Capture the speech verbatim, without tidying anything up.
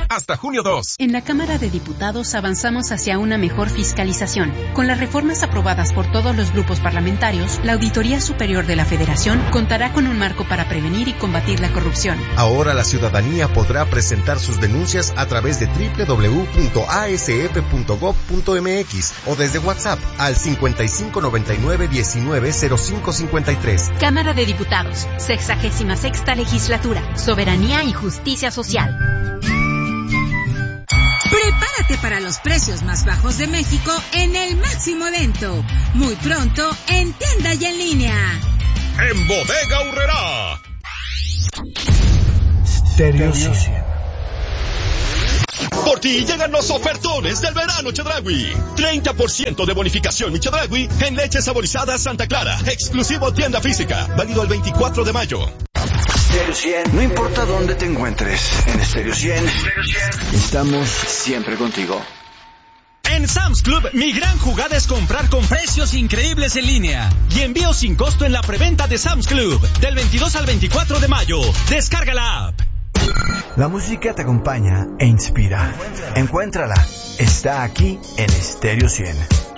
hasta junio dos. En la Cámara de Diputados avanzamos hacia una mejor fiscalización. Con las reformas aprobadas por todos los grupos parlamentarios, la Auditoría Superior de la Federación contará con un marco para prevenir y combatir la corrupción. Ahora la ciudadanía podrá presentar sus denuncias a través de doble u doble u doble u punto a s f punto gob punto m x o desde WhatsApp al cincuenta y cinco noventa y nueve diecinueve cero cinco cincuenta y tres. Cámara de Diputados, sexagésima sexta Legislatura, Soberanía y Justicia Social. Prepárate para los precios más bajos de México en el máximo evento. Muy pronto en tienda y en línea. En Bodega Aurrerá. Stereo cien. Por ti llegan los ofertones del verano Chedraui. treinta por ciento de bonificación Chedraui en leche saborizada Santa Clara. Exclusivo tienda física. Válido el veinticuatro de mayo. Stereo cien. No importa dónde te encuentres. En Stereo cien. Estamos siempre contigo. En Sam's Club, mi gran jugada es comprar con precios increíbles en línea y envío sin costo en la preventa de Sam's Club del veintidós al veinticuatro de mayo. Descarga la app. La música te acompaña e inspira. Encuéntrala. Está aquí en Stereo cien.